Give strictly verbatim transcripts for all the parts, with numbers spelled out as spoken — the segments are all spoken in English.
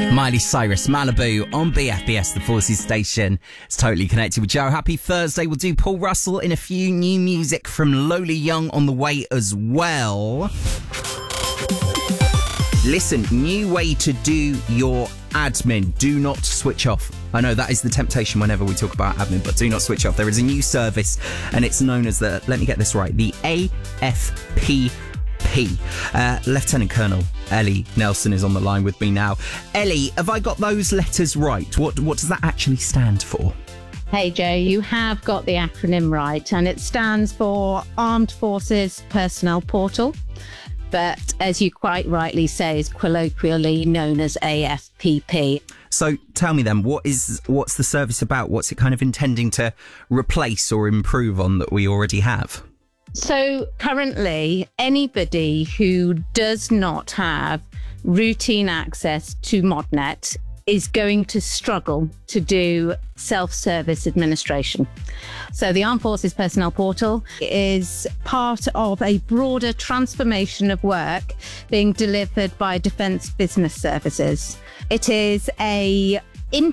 Miley Cyrus, Malibu on B F B S, the Forces station. It's totally connected with Joe. Happy Thursday. We'll do Paul Russell in a few, new music from Lola Young on the way as well. Listen, new way to do your admin. Do not switch off. I know that is the temptation whenever we talk about admin, but do not switch off. There is a new service and it's known as the, let me get this right, the A F P P. Uh, Lieutenant Colonel Ellie Nelson is on the line with me now. Ellie, have I got those letters right? What what does that actually stand for? Hey Joe, you have got the acronym right, and it stands for Armed Forces Personnel Portal, but as you quite rightly say, is colloquially known as A F P P. So tell me then, what is what's the service about? What's it kind of intending to replace or improve on that we already have? So currently, anybody who does not have routine access to ModNet is going to struggle to do self-service administration. So the Armed Forces Personnel Portal is part of a broader transformation of work being delivered by Defence Business Services. It is a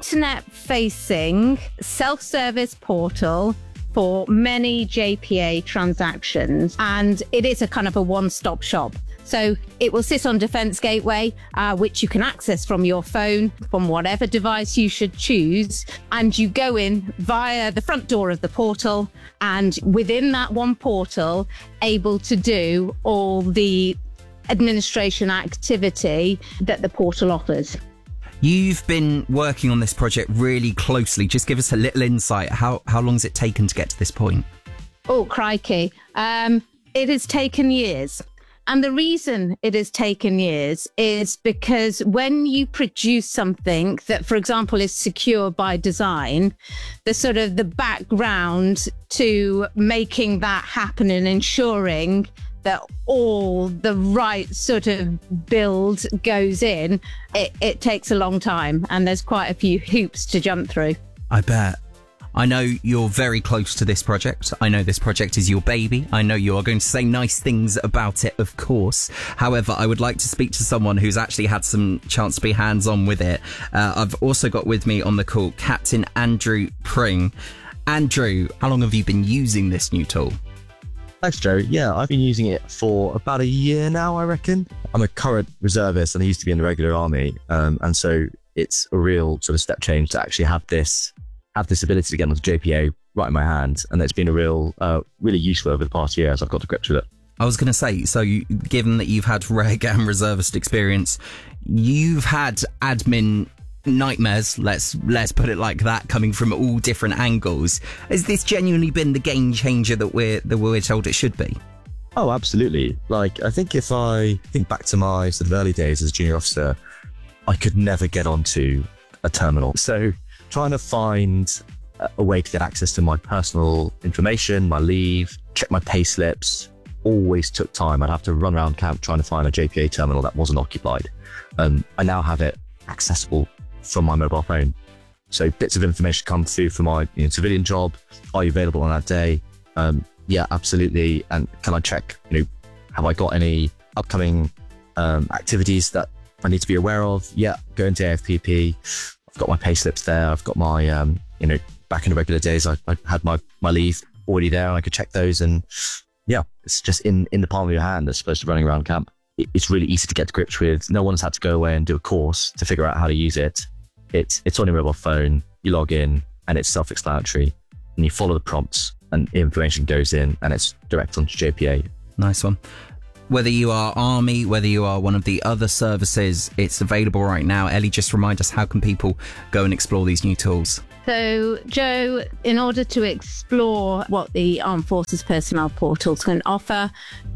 internet-facing self-service portal for many J P A transactions, and it is a kind of a one-stop shop. So it will sit on Defence Gateway, uh, which you can access from your phone, from whatever device you should choose, and you go in via the front door of the portal, and within that one portal, able to do all the administration activity that the portal offers. You've been working on this project really closely. Just give us a little insight. How how long has it taken to get to this point? Oh, crikey. Um, it has taken years. And the reason it has taken years is because when you produce something that, for example, is secure by design, the sort of the background to making that happen and ensuring that all the right sort of build goes in, it, it takes a long time, and there's quite a few hoops to jump through. I bet. I know you're very close to this project. I know this project is your baby. I know you are going to say nice things about it, of course. However, I would like to speak to someone who's actually had some chance to be hands-on with it. Uh, I've also got with me on the call Captain Andrew Pring. Andrew, how long have you been using this new tool? Thanks, Joe. Yeah, I've been using it for about a year now, I reckon. I'm a current reservist and I used to be in the regular army. Um, and so it's a real sort of step change to actually have this have this ability to get onto J P A right in my hand. And it's been a real, uh, really useful over the past year as I've got to grips with it. I was going to say, so you, given that you've had reg and reservist experience, you've had admin nightmares, let's let's put it like that, coming from all different angles. Has this genuinely been the game changer that we're that we're told it should be? Oh, absolutely. Like, I think if I think back to my sort of early days as a junior officer, I could never get onto a terminal. So trying to find a way to get access to my personal information, my leave, check my pay slips, always took time. I'd have to run around camp trying to find a J P A terminal that wasn't occupied. Um, I now have it accessible from my mobile phone. So bits of information come through for my you know, civilian job. Are you available on that day? Um, yeah, absolutely. And can I check, you know, have I got any upcoming um, activities that I need to be aware of? Yeah, go into A F P P. I've got my pay slips there. I've got my, um, you know, back in the regular days, I, I had my, my leave already there and I could check those. And yeah, it's just in, in the palm of your hand as opposed to running around camp. It, it's really easy to get to grips with. No one's had to go away and do a course to figure out how to use it. It's it's on your mobile phone, you log in and it's self-explanatory and you follow the prompts and information goes in and it's direct onto J P A. Nice one. Whether you are Army, whether you are one of the other services, it's available right now. Ellie, just remind us, how can people go and explore these new tools? So, Joe, in order to explore what the Armed Forces Personnel Portals can offer,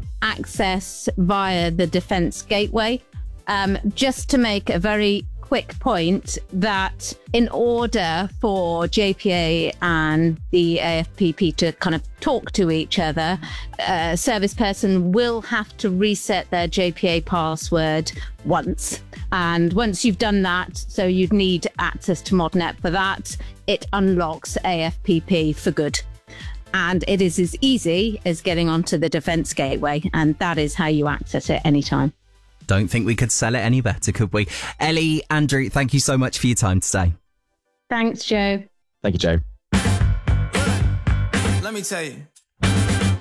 access via the Defence Gateway. Um, just to make a very quick point that in order for J P A and the A F P P to kind of talk to each other, a service person will have to reset their J P A password once. And once you've done that, so you'd need access to ModNet for that, it unlocks A F P P for good. And it is as easy as getting onto the Defence Gateway, and that is how you access it anytime. Don't think we could sell it any better, could we? Ellie, Andrew, thank you so much for your time today. Thanks, Joe. Thank you, Joe. Let me tell you.